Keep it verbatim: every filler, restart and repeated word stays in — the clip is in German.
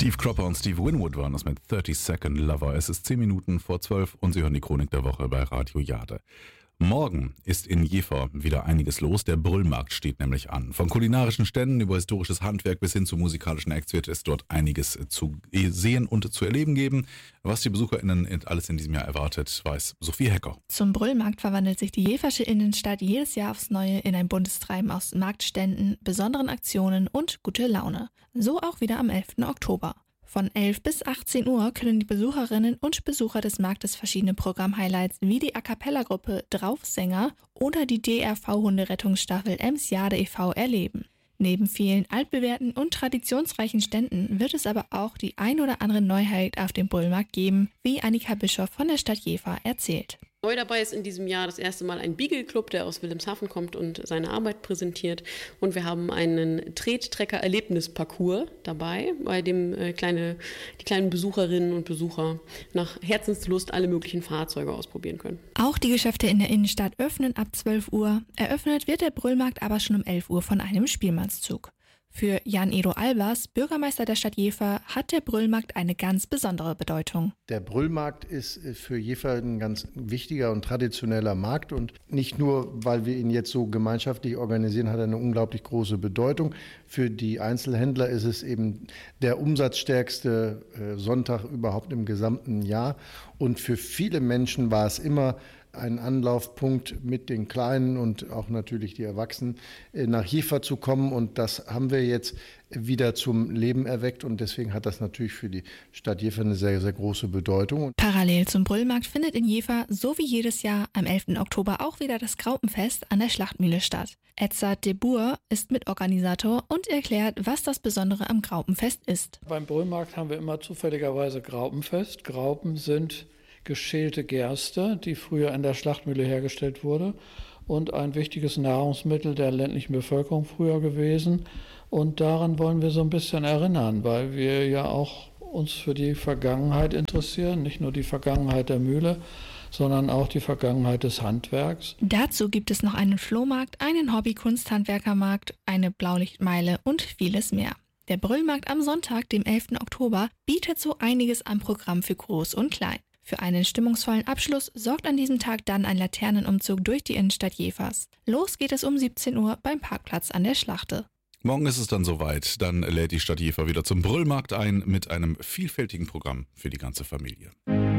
Steve Cropper und Steve Winwood waren das mit thirty Second Lover. Es ist zehn Minuten vor zwölf und Sie hören die Chronik der Woche bei Radio Jade. Morgen ist in Jever wieder einiges los. Der Brüllmarkt steht nämlich an. Von kulinarischen Ständen über historisches Handwerk bis hin zu musikalischen Acts wird es dort einiges zu sehen und zu erleben geben. Was die BesucherInnen alles in diesem Jahr erwartet, weiß Sophie Hecker. Zum Brüllmarkt verwandelt sich die Jeversche Innenstadt jedes Jahr aufs Neue in ein buntes Treiben aus Marktständen, besonderen Aktionen und gute Laune. So auch wieder am elften Oktober. Von elf bis achtzehn Uhr können die Besucherinnen und Besucher des Marktes verschiedene Programm-Highlights wie die A-Cappella-Gruppe Draufsänger oder die D R V-Hunderettungsstaffel Emsjade e V erleben. Neben vielen altbewährten und traditionsreichen Ständen wird es aber auch die ein oder andere Neuheit auf dem Brüllmarkt geben, wie Annika Bischoff von der Stadt Jever erzählt. Neu dabei ist in diesem Jahr das erste Mal ein Beagle-Club, der aus Wilhelmshaven kommt und seine Arbeit präsentiert. Und wir haben einen Trettrecker-Erlebnisparcours dabei, bei dem äh, kleine, die kleinen Besucherinnen und Besucher nach Herzenslust alle möglichen Fahrzeuge ausprobieren können. Auch die Geschäfte in der Innenstadt öffnen ab zwölf Uhr. Eröffnet wird der Brüllmarkt aber schon um elf Uhr von einem Spielmannszug. Für Jan-Edo Albers, Bürgermeister der Stadt Jever, hat der Brüllmarkt eine ganz besondere Bedeutung. Der Brüllmarkt ist für Jever ein ganz wichtiger und traditioneller Markt und nicht nur, weil wir ihn jetzt so gemeinschaftlich organisieren, hat er eine unglaublich große Bedeutung. Für die Einzelhändler ist es eben der umsatzstärkste Sonntag überhaupt im gesamten Jahr und für viele Menschen war es immer ein Anlaufpunkt mit den Kleinen und auch natürlich die Erwachsenen nach Jever zu kommen. Und das haben wir jetzt wieder zum Leben erweckt. Und deswegen hat das natürlich für die Stadt Jever eine sehr, sehr große Bedeutung. Parallel zum Brüllmarkt findet in Jever, so wie jedes Jahr, am elften Oktober auch wieder das Graupenfest an der Schlachtmühle statt. Edzard de Boer ist Mitorganisator und erklärt, was das Besondere am Graupenfest ist. Beim Brüllmarkt haben wir immer zufälligerweise Graupenfest. Graupen sind geschälte Gerste, die früher in der Schlachtmühle hergestellt wurde und ein wichtiges Nahrungsmittel der ländlichen Bevölkerung früher gewesen. Und daran wollen wir so ein bisschen erinnern, weil wir ja auch uns für die Vergangenheit interessieren, nicht nur die Vergangenheit der Mühle, sondern auch die Vergangenheit des Handwerks. Dazu gibt es noch einen Flohmarkt, einen Hobby-Kunst-Handwerkermarkt, eine Blaulichtmeile und vieles mehr. Der Brüllmarkt am Sonntag, dem elften Oktober, bietet so einiges am Programm für Groß und Klein. Für einen stimmungsvollen Abschluss sorgt an diesem Tag dann ein Laternenumzug durch die Innenstadt Jevers. Los geht es um siebzehn Uhr beim Parkplatz an der Schlachte. Morgen ist es dann soweit. Dann lädt die Stadt Jever wieder zum Brüllmarkt ein mit einem vielfältigen Programm für die ganze Familie.